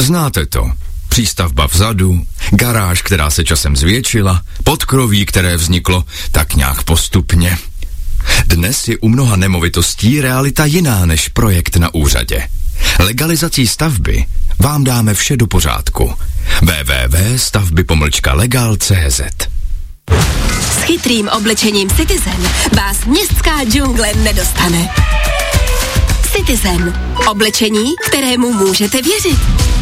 Znáte to. Přístavba vzadu, garáž, která se časem zvětšila, podkroví, které vzniklo tak nějak postupně. Dnes je u mnoha nemovitostí realita jiná než projekt na úřadě. Legalizací stavby vám dáme vše do pořádku. www.stavby-legal.cz. S chytrým oblečením Citizen vás městská džungle nedostane. Citizen. Oblečení, kterému můžete věřit.